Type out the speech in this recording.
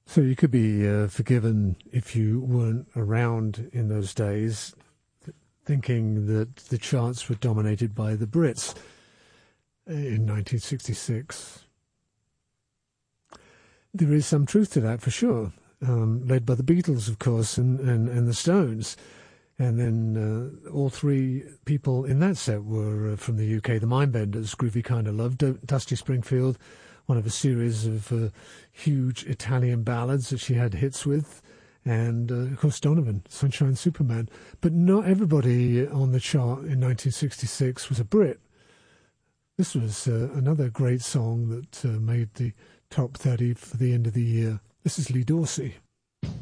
So you could be forgiven if you weren't around in those days, thinking that the charts were dominated by the Brits in 1966. There is some truth to that, for sure, led by the Beatles, of course, and the Stones. And then all three people in that set were from the UK, the Mindbenders, Groovy Kind of Love, Dusty Springfield, one of a series of huge Italian ballads that she had hits with, and, of course, Donovan, Sunshine Superman. But not everybody on the chart in 1966 was a Brit. This was another great song that made the top 30 for the end of the year. This is Lee Dorsey.